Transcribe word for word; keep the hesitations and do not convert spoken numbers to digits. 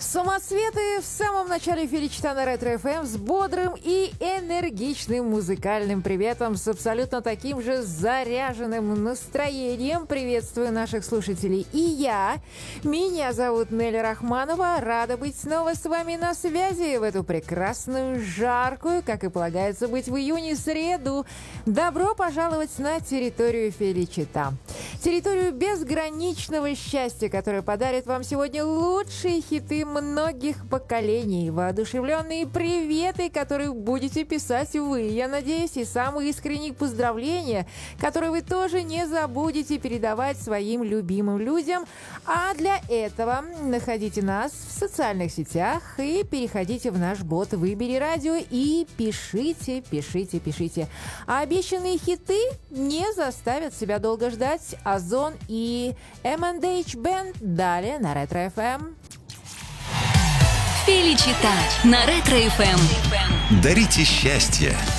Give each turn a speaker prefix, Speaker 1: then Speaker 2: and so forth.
Speaker 1: Самоцветы в самом начале эфира «Чита» на Ретро эф эм с бодрым и энергичным музыкальным приветом, с абсолютно таким же заряженным настроением. Приветствую наших слушателей и я. Меня зовут Нелли Рахманова. Рада быть снова с вами на связи в эту прекрасную, жаркую, как и полагается быть в июне, среду. Добро пожаловать на территорию Феличита. Территорию безграничного счастья, которая подарит вам сегодня лучшие хиты многих поколений, воодушевленные приветы, которые будете писать вы, я надеюсь, и самые искренние поздравления, которые вы тоже не забудете передавать своим любимым людям. А для этого находите нас в социальных сетях и переходите в наш бот «Выбери радио» и пишите, пишите, пишите. А обещанные хиты не заставят себя долго ждать. Озон и эм энд эйч Band далее на Ретро эф эм.
Speaker 2: Феличита на Ретро эф эм.
Speaker 3: Дарите счастье,